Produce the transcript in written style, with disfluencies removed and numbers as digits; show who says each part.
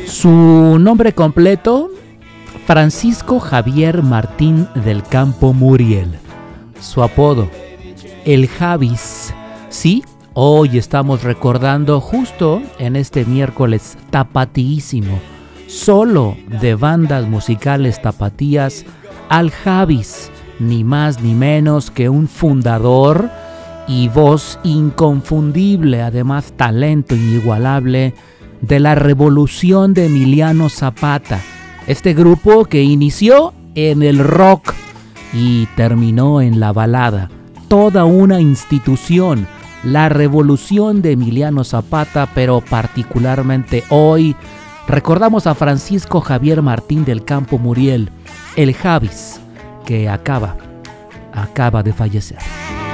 Speaker 1: Su nombre completo, Francisco Javier Martín del Campo Muriel. Su apodo, el Javis. Sí, hoy estamos recordando justo en este miércoles tapatíísimo, solo de bandas musicales tapatías, al Javis, ni más ni menos que un fundador y voz inconfundible, además talento inigualable, de la revolución de Emiliano Zapata. Este grupo que inició en el rock y terminó en la balada. Toda una institución, la revolución de Emiliano Zapata, pero particularmente hoy recordamos a Francisco Javier Martín del Campo Muriel, el Javis, que acaba de fallecer.